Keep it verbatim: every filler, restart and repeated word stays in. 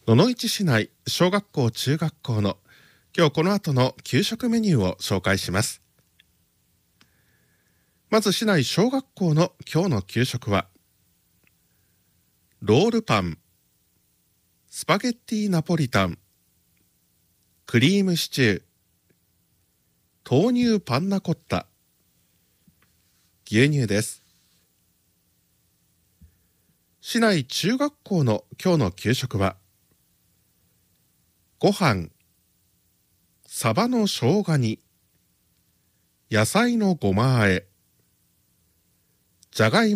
野々市市内小学校中学校の今日この後の給食メニューを紹介します。まず市内小学校の今日の給食はロールパン、スパゲッティナポリタン、クリームシチュー、豆乳パンナコッタ、牛乳です。市内中学校の今日の給食はご飯、サバの生姜煮、野菜のごま和え、じゃがいも